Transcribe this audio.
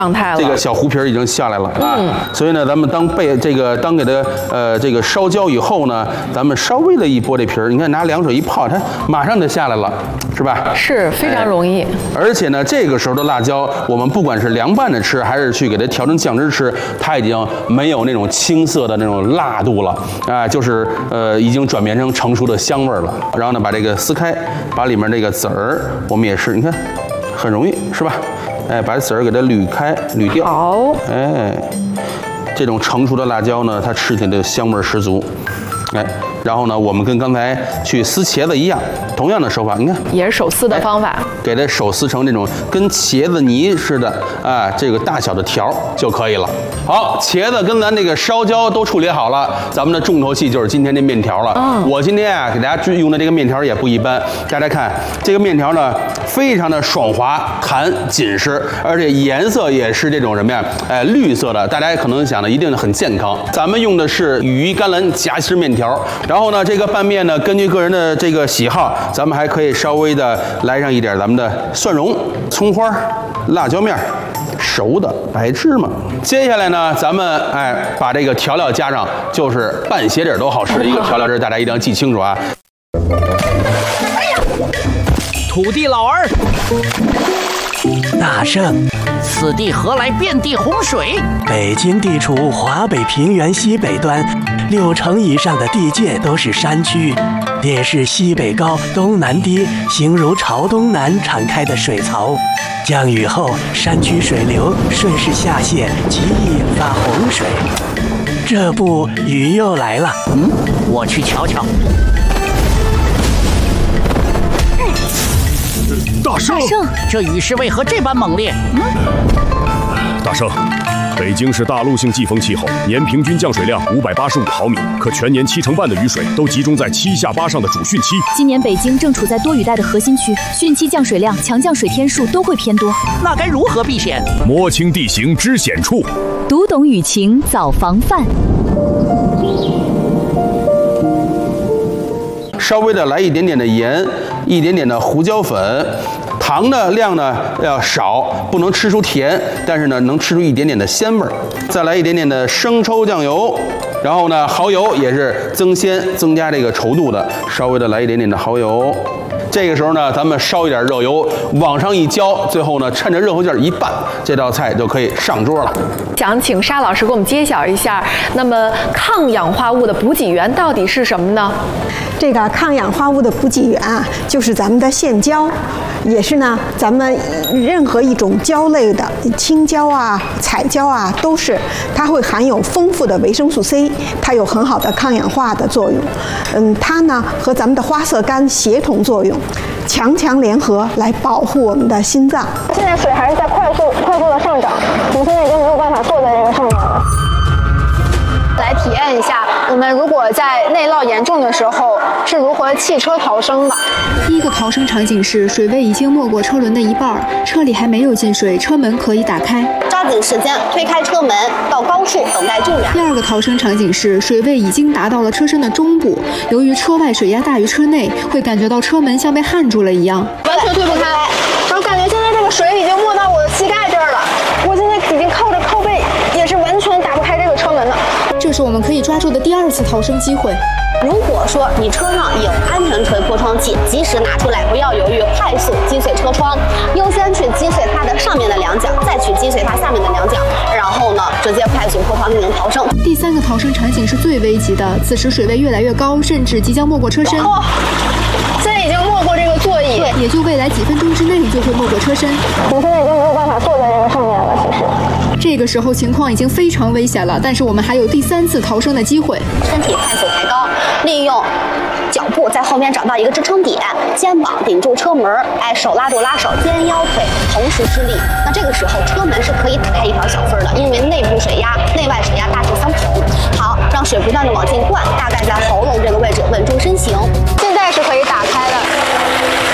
状态了， 这个小糊皮已经下来了啊。所以呢，咱们当给它这个烧焦以后呢，咱们稍微的一剥这皮儿，你看拿凉水一泡，它马上就下来了，是吧？ 是非常容易。 而且呢，这个时候的辣椒，我们不管是凉拌着吃，还是去给它调成酱汁吃，它已经没有那种青涩的那种辣度了啊，就是已经转变成成熟的香味了。然后呢，把这个撕开，把里面这个籽儿，我们也是，你看，很容易，是吧？哎，把籽儿给它捋开、捋掉。 好。 哎，这种成熟的辣椒呢，它吃起来的香味十足。哎，然后呢，我们跟刚才去撕茄子一样，同样的手法，你看， 也是手撕的方法， 给它手撕成这种跟茄子泥似的啊，这个大小的条就可以了。好，茄子跟咱这个烧焦都处理好了，咱们的重头戏就是今天这面条了。我今天啊给大家用的这个面条也不一般，大家看这个面条呢，非常的爽滑、弹、紧实，而且颜色也是这种什么呀？绿色的。大家可能想的一定很健康。咱们用的是羽衣甘蓝夹心面条，然后呢，这个拌面呢，根据个人的这个喜好，咱们还可以稍微的来上一点咱们的蒜蓉、葱花、辣椒面。熟的白芝麻，接下来呢，咱们把这个调料加上，就是拌鞋底都好吃的一个调料汁，大家一定要记清楚啊。 土地老儿， 大圣， 此地何来遍地洪水？ 北京地处华北平原西北端，60%以上的地界都是山区，也是西北高、东南低，形如朝东南敞开的水槽。降雨后，山区水流顺势下泄，极易引发洪水。这不，雨又来了。 我去瞧瞧。 大圣， 这雨势为何这般猛烈？ 大圣，北京是大陆性季风气候，年平均降水量585毫米，可全年7成半的雨水都集中在7下8上的主汛期。 今年北京正处在多雨带的核心区，汛期降水量、强降水天数都会偏多。 那该如何避险？ 摸清地形知险处， 读懂雨情早防范。 稍微的来一点点的盐，一点点的胡椒粉。糖的量呢要少，不能吃出甜，但是呢能吃出一点点的鲜味儿。再来一点点的生抽酱油，然后呢蚝油也是增鲜、增加这个稠度的，稍微的来一点点的蚝油。这个时候呢，咱们烧一点热油往上一浇，最后呢趁着热乎劲儿一拌，这道菜就可以上桌了。 想请沙老师给我们揭晓一下，那么抗氧化物的补给源到底是什么呢？ 这个抗氧化物的补给源啊，就是咱们的线胶，也是呢，咱们任何一种胶类的青胶啊、彩胶啊，都是它会含有丰富的维生素 C， 它有很好的抗氧化的作用。它呢和咱们的花色苷协同作用，强联合来保护我们的心脏。 现在水还是在快速的上涨，我们现在已经没有办法坐在这个上面了。来体验一下，我们如果在内涝严重的时候是如何弃车逃生的。 第一个逃生场景是水位已经没过车轮的一半，车里还没有进水，车门可以打开， 抓紧时间推开车门，到高处等待救援。 第二个逃生场景是水位已经达到了车身的中部，由于车外水压大于车内，会感觉到车门像被焊住了一样， 完全推不开。我感觉现在这个水已经没到我的膝盖这儿了，我现在已经靠着靠背，也是完全打不开这个车门了。 这是我们可以抓住的第二次逃生机会。 如果说你车上有安全锤破窗器，及时拿出来，不要犹豫，快速击碎车窗，优先去击碎它的上面的两角，再去击碎它下面的两角，然后呢，直接快速破窗进行逃生。 第三个逃生场景是最危急的，此时水位越来越高，甚至即将没过车身。 现在已经没过这个座椅， 也就未来几分钟之内就会没过车身。 我现在已经没有办法坐在这个上面了，其实。 这个时候情况已经非常危险了，但是我们还有第三次逃生的机会。 身体快速抬高，利用脚步在后面找到一个支撑点，肩膀顶住车门，手拉住拉手，肩腰腿同时施力。那这个时候车门是可以打开一条小缝的，因为内部水压、内外水压大致相同。好，让水不断的往进灌，大概在喉咙这个位置稳住身形。现在是可以打开